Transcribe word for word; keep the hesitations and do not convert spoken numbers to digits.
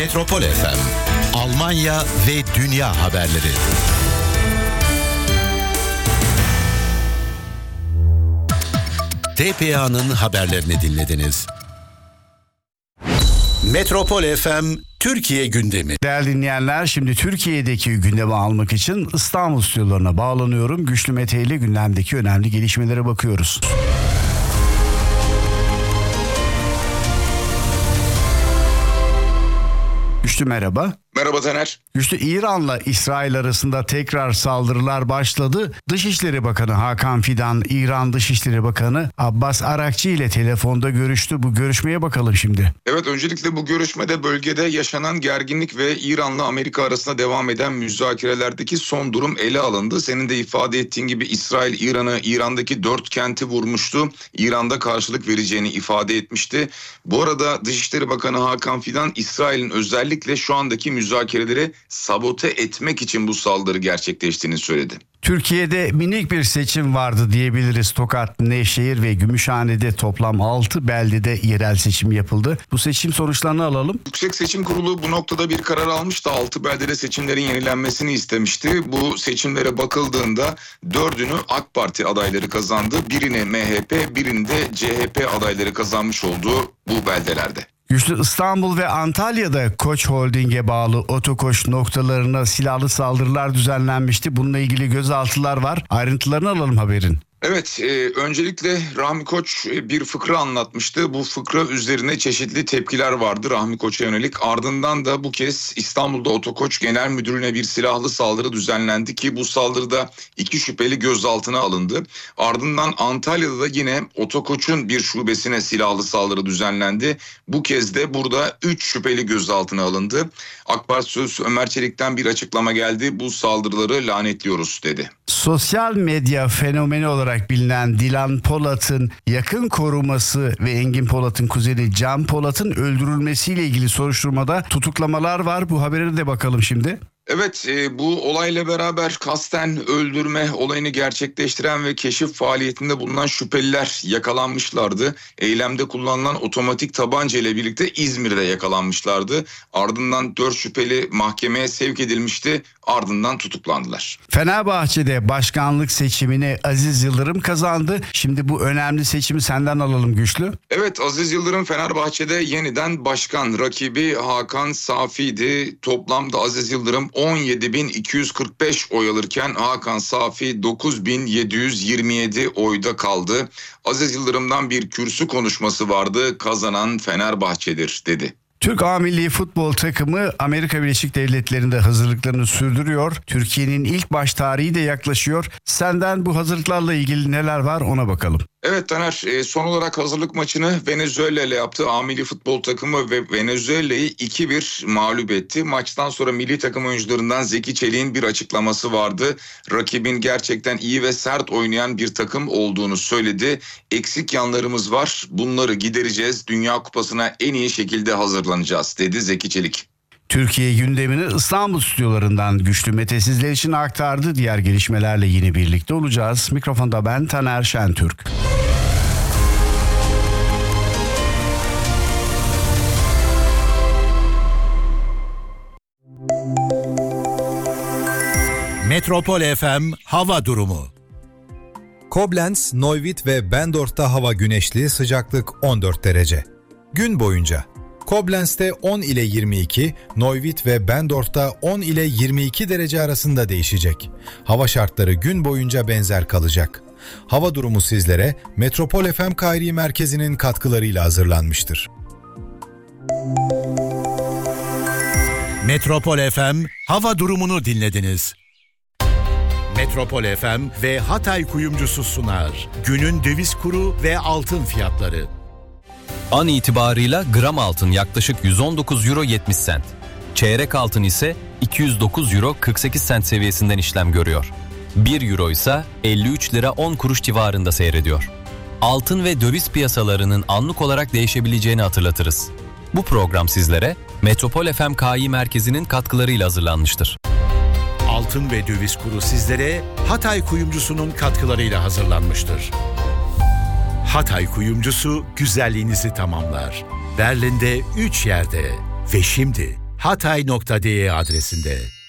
Metropol F M, Almanya ve dünya haberleri. T P A'nın haberlerini dinlediniz. Metropol F M Türkiye gündemi. Değerli dinleyenler, şimdi Türkiye'deki gündemi almak için İstanbul stüdyolarına bağlanıyorum. Güçlü Mete ile gündemdeki önemli gelişmelere bakıyoruz. Güçlü merhaba. Merhaba Taner. Güçlü, İran'la İsrail arasında tekrar saldırılar başladı. Dışişleri Bakanı Hakan Fidan, İran Dışişleri Bakanı Abbas Arakçı ile telefonda görüştü. Bu görüşmeye bakalım şimdi. Evet, öncelikle bu görüşmede bölgede yaşanan gerginlik ve İran'la Amerika arasında devam eden müzakerelerdeki son durum ele alındı. Senin de ifade ettiğin gibi İsrail İran'ı, İran'daki dört kenti vurmuştu. İran'da karşılık vereceğini ifade etmişti. Bu arada Dışişleri Bakanı Hakan Fidan, İsrail'in özellikle şu andaki müzakereleri sabote etmek için bu saldırı gerçekleştiğini söyledi. Türkiye'de minik bir seçim vardı diyebiliriz. Tokat, Nevşehir ve Gümüşhane'de toplam altı beldede yerel seçim yapıldı. Bu seçim sonuçlarını alalım. Yüksek Seçim Kurulu bu noktada bir karar almıştı. altı beldede seçimlerin yenilenmesini istemişti. Bu seçimlere bakıldığında dördünü AK Parti adayları kazandı. Birini M H P, birini de C H P adayları kazanmış olduğu bu beldelerde. Güçlü, İstanbul ve Antalya'da Koç Holding'e bağlı otokoş noktalarına silahlı saldırılar düzenlenmişti. Bununla ilgili gözaltılar var. Ayrıntılarını alalım haberin. Evet, e, öncelikle Rahmi Koç e, bir fıkra anlatmıştı. Bu fıkra üzerine çeşitli tepkiler vardı Rahmi Koç'a yönelik. Ardından da bu kez İstanbul'da Otokoç Genel Müdürlüğü'ne bir silahlı saldırı düzenlendi ki bu saldırıda iki şüpheli gözaltına alındı. Ardından Antalya'da da yine Otokoç'un bir şubesine silahlı saldırı düzenlendi. Bu kez de burada üç şüpheli gözaltına alındı. AK Parti Sözcüsü Ömer Çelik'ten bir açıklama geldi. Bu saldırıları lanetliyoruz dedi. Sosyal medya fenomeni olarak bilinen Dilan Polat'ın yakın koruması ve Engin Polat'ın kuzeni Can Polat'ın öldürülmesiyle ilgili soruşturmada tutuklamalar var. Bu habere de bakalım şimdi. Evet, e, bu olayla beraber kasten öldürme olayını gerçekleştiren ve keşif faaliyetinde bulunan şüpheliler yakalanmışlardı. Eylemde kullanılan otomatik tabanca ile birlikte İzmir'de yakalanmışlardı. Ardından dört şüpheli mahkemeye sevk edilmişti. Ardından tutuklandılar. Fenerbahçe'de başkanlık seçimini Aziz Yıldırım kazandı. Şimdi bu önemli seçimi senden alalım Güçlü. Evet, Aziz Yıldırım Fenerbahçe'de yeniden başkan. Rakibi Hakan Safi'ydi. Toplamda Aziz Yıldırım on yedi bin iki yüz kırk beş oy alırken Hakan Safi dokuz bin yedi yüz yirmi yedi oyda kaldı. Aziz Yıldırım'dan bir kürsü konuşması vardı. Kazanan Fenerbahçe'dir dedi. Türk A Milli Futbol takımı Amerika Birleşik Devletleri'nde hazırlıklarını sürdürüyor. Türkiye'nin ilk maç tarihi de yaklaşıyor. Senden bu hazırlıklarla ilgili neler var ona bakalım. Evet Taner, son olarak hazırlık maçını Venezuela ile yaptı. A Milli Futbol takımı ve Venezuela'yı iki bir mağlup etti. Maçtan sonra milli takım oyuncularından Zeki Çelik'in bir açıklaması vardı. Rakibin gerçekten iyi ve sert oynayan bir takım olduğunu söyledi. Eksik yanlarımız var, bunları gidereceğiz. Dünya Kupası'na en iyi şekilde hazırlanacağız dedi Zeki Çelik. Türkiye gündemini İstanbul stüdyolarından Güçlü Mete sizler için aktardı. Diğer gelişmelerle yine birlikte olacağız. Mikrofonda ben Taner Şentürk. Metropol F M hava durumu. Koblenz, Neuwied ve Bendorf'ta hava güneşli, sıcaklık on dört derece. Gün boyunca Koblenz'te on ile yirmi iki, Neuwied ve Bendorf'ta on ile yirmi iki derece arasında değişecek. Hava şartları gün boyunca benzer kalacak. Hava durumu sizlere Metropol F M Kairi Merkezi'nin katkılarıyla hazırlanmıştır. Metropol F M hava durumunu dinlediniz. Metropol F M ve Hatay Kuyumcusu sunar. Günün döviz kuru ve altın fiyatları. An itibarıyla gram altın yaklaşık yüz on dokuz euro yetmiş sent. Çeyrek altın ise iki yüz dokuz euro kırk sekiz sent seviyesinden işlem görüyor. bir euro ise elli üç lira on kuruş civarında seyrediyor. Altın ve döviz piyasalarının anlık olarak değişebileceğini hatırlatırız. Bu program sizlere Metropol F M K I Merkezi'nin katkılarıyla hazırlanmıştır. Altın ve döviz kuru sizlere Hatay Kuyumcusu'nun katkılarıyla hazırlanmıştır. Hatay Kuyumcusu güzelliğinizi tamamlar. Berlin'de üç yerde ve şimdi hatay nokta de adresinde.